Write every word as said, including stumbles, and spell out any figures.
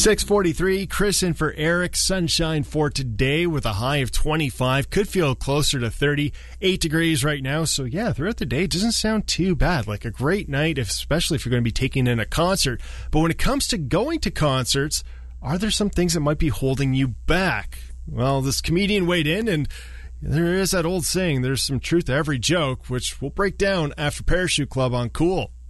six forty-three, Chris in for Eric. Sunshine for today with a high of twenty-five. Could feel closer to thirty-eight degrees right now. So yeah, throughout the day, it doesn't sound too bad. Like a great night, especially if you're going to be taking in a concert. But when it comes to going to concerts, are there some things that might be holding you back? Well, this comedian weighed in, and there is that old saying, there's some truth to every joke, which we'll break down after Parachute Club on Cool.